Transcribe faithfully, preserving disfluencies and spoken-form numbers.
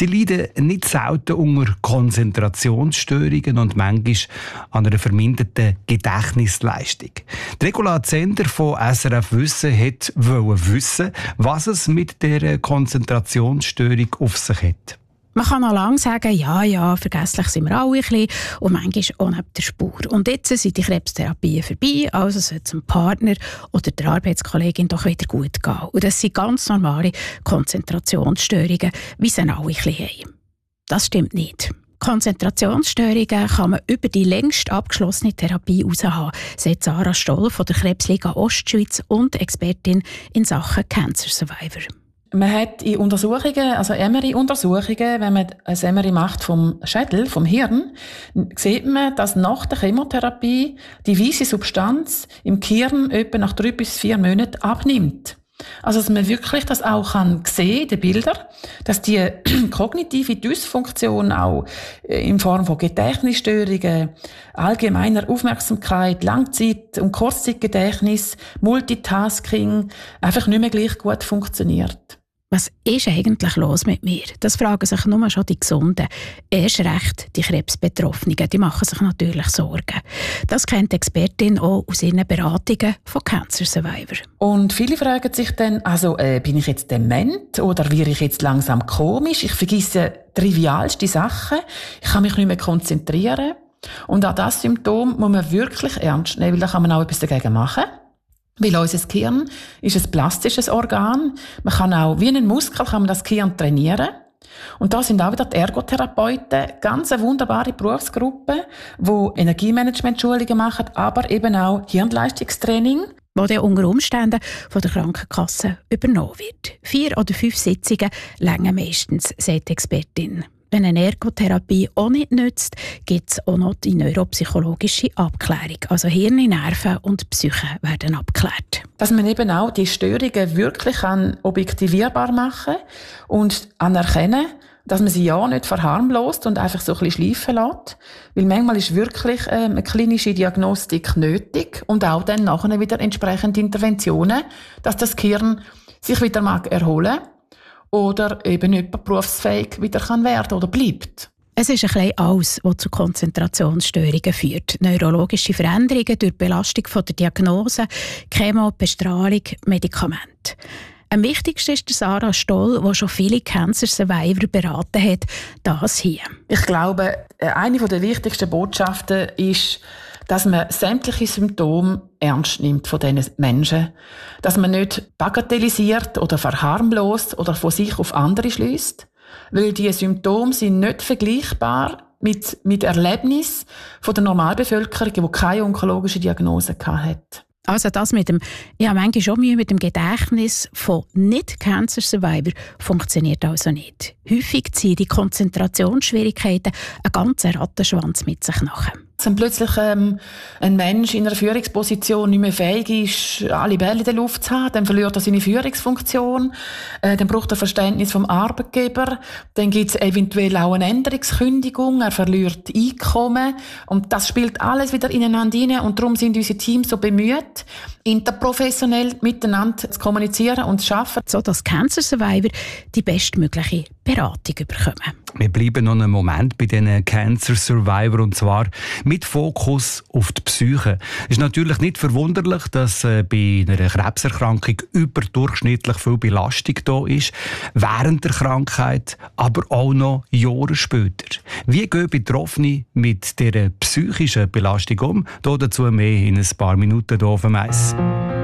Sie leiden nicht selten unter Konzentrationsstörungen und manchmal an einer verminderten Gedächtnisleistung. Die Regula Zender von S R F Wissen wollte wissen, was es mit dieser Konzentrationsstörung auf sich hat. Man kann noch lange sagen, ja, ja, vergesslich sind wir alle ein bisschen und manchmal auch neben der Spur. Und jetzt sind die Krebstherapien vorbei, also sollte es dem Partner oder der Arbeitskollegin doch wieder gut gehen. Und das sind ganz normale Konzentrationsstörungen, wie sie alle ein bisschen haben. Das stimmt nicht. Konzentrationsstörungen kann man über die längst abgeschlossene Therapie heraus haben, sagt Sarah Stoll von der Krebsliga Ostschweiz und Expertin in Sachen Cancer Survivor. Man hat in Untersuchungen, also M R I-Untersuchungen, wenn man ein M R I macht vom Schädel, vom Hirn, sieht man, dass nach der Chemotherapie die weiße Substanz im Gehirn etwa nach drei bis vier Monaten abnimmt. Also, dass man wirklich das auch kann sehen, die Bilder, dass die kognitive Dysfunktion auch in Form von Gedächtnisstörungen, allgemeiner Aufmerksamkeit, Langzeit- und Kurzzeitgedächtnis, Multitasking einfach nicht mehr gleich gut funktioniert. Was ist eigentlich los mit mir? Das fragen sich nur schon die Gesunden. Erst recht die Krebsbetroffenen. Die machen sich natürlich Sorgen. Das kennt die Expertin auch aus ihren Beratungen von Cancer Survivor. Und viele fragen sich dann, also äh, bin ich jetzt dement oder werde ich jetzt langsam komisch? Ich vergesse trivialste Sachen. Ich kann mich nicht mehr konzentrieren. Und auch das Symptom muss man wirklich ernst nehmen, weil da kann man auch etwas dagegen machen. Weil unser Gehirn ist ein plastisches Organ. Man kann auch, wie ein Muskel, kann man das Gehirn trainieren. Und da sind auch wieder die Ergotherapeuten, ganz eine wunderbare Berufsgruppe, die Energiemanagement-Schulungen machen, aber eben auch Hirnleistungstraining. Wo dann unter Umständen von der Krankenkasse übernommen wird. Vier oder fünf Sitzungen länger meistens, sagt die Expertin. Wenn eine Ergotherapie auch nicht nützt, gibt es auch noch die neuropsychologische Abklärung. Also Hirn, Nerven und Psyche werden abgeklärt. Dass man eben auch die Störungen wirklich objektivierbar machen kann und anerkennen, dass man sie ja nicht verharmlost und einfach so ein bisschen schleifen lässt. Weil manchmal ist wirklich ähm, eine klinische Diagnostik nötig und auch dann nachher wieder entsprechende Interventionen, dass das Gehirn sich wieder mag erholen oder eben jemand berufsfähig wieder kann werden oder bleibt. Es ist ein bisschen alles, was zu Konzentrationsstörungen führt. Neurologische Veränderungen durch Belastung von der Diagnose, Chemo, Bestrahlung, Medikamente. Am wichtigsten ist der Sarah Stoll, die schon viele Cancer Survivor beraten hat, das hier. Ich glaube, eine der wichtigsten Botschaften ist, dass man sämtliche Symptome ernst nimmt von diesen Menschen. Dass man nicht bagatellisiert oder verharmlost oder von sich auf andere schließt. Weil die Symptome sind nicht vergleichbar mit, mit Erlebnissen von der Normalbevölkerung, die keine onkologische Diagnose hatte. Also das mit dem, ich habe manchmal schon Mühe mit dem Gedächtnis von Nicht-Cancer-Survivor funktioniert also nicht. Häufig ziehen die Konzentrationsschwierigkeiten einen ganzen Rattenschwanz mit sich nach. Wenn plötzlich ähm, ein Mensch in einer Führungsposition nicht mehr fähig ist, alle Bälle in der Luft zu haben, dann verliert er seine Führungsfunktion, äh, dann braucht er Verständnis vom Arbeitgeber, dann gibt es eventuell auch eine Änderungskündigung, er verliert Einkommen und das spielt alles wieder ineinander hinein und darum sind unsere Teams so bemüht, interprofessionell miteinander zu kommunizieren und zu arbeiten, so dass Cancer Survivor die bestmögliche Beratung bekommen. Wir bleiben noch einen Moment bei diesen Cancer Survivor und zwar mit Fokus auf die Psyche. Es ist natürlich nicht verwunderlich, dass äh, bei einer Krebserkrankung überdurchschnittlich viel Belastung da ist, während der Krankheit, aber auch noch Jahre später. Wie gehen Betroffene mit dieser psychischen Belastung um? Dazu mehr in ein paar Minuten hier auf dem Eis.